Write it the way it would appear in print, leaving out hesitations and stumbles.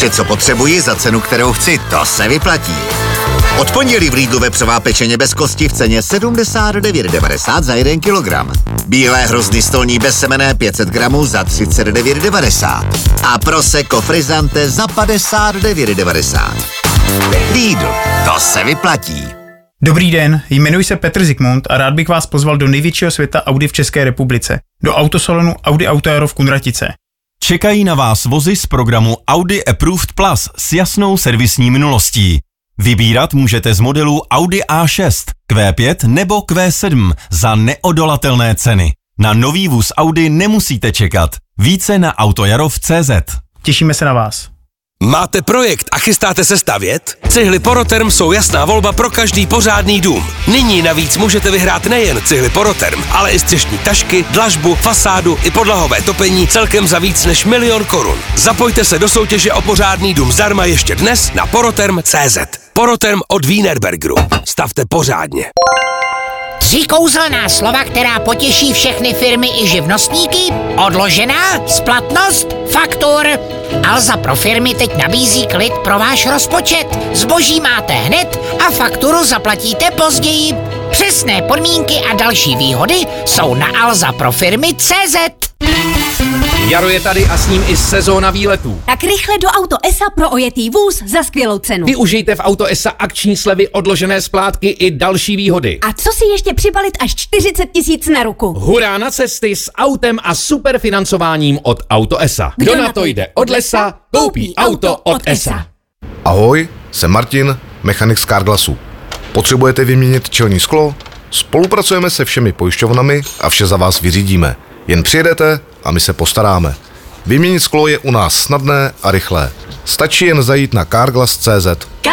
Vše, co potřebuji za cenu, kterou chci, to se vyplatí. Od pondělí v Lidlu vepřová pečeně bez kosti v ceně 79,90 za 1 kilogram. Bílé hrozny stolní bezsemenné 500 gramů za 39,90. A prosecco frizzante za 59,90. Lidl, to se vyplatí. Dobrý den, jmenuji se Petr Zikmund a rád bych vás pozval do největšího světa Audi v České republice, do autosalonu Audi Auto Aero v Kunratice. Čekají na vás vozy z programu Audi Approved Plus s jasnou servisní minulostí. Vybírat můžete z modelů Audi A6, Q5 nebo Q7 za neodolatelné ceny. Na nový vůz Audi nemusíte čekat. Více na autojarov.cz. Těšíme se na vás. Máte projekt a chystáte se stavět? Cihly Poroterm jsou jasná volba pro každý pořádný dům. Nyní navíc můžete vyhrát nejen cihly Poroterm, ale i střešní tašky, dlažbu, fasádu i podlahové topení celkem za víc než 1 000 000 korun. Zapojte se do soutěže o pořádný dům zdarma ještě dnes na poroterm.cz. Poroterm od Wienerbergeru. Stavte pořádně. 3 kouzelná slova, která potěší všechny firmy i živnostníky. Odložená, splatnost, faktur. Alza pro firmy teď nabízí klid pro váš rozpočet. Zboží máte hned a fakturu zaplatíte později. Přesné podmínky a další výhody jsou na alzaprofirmy.cz. Jaro je tady a s ním i sezóna výletů. Tak rychle do Auto ESA pro ojetý vůz za skvělou cenu. Využijte v Auto ESA akční slevy, odložené splátky i další výhody. A co si ještě přibalit až 40 000 na ruku? Hurá na cesty s autem a super financováním od Auto ESA. Kdo na to jde od lesa, koupí auto od ESA. Ahoj, jsem Martin, mechanik z Carglassu. Potřebujete vyměnit čelní sklo? Spolupracujeme se všemi pojišťovnami a vše za vás vyřídíme. Jen přijedete a my se postaráme. Vyměnit sklo je u nás snadné a rychlé. Stačí jen zajít na carglass.cz.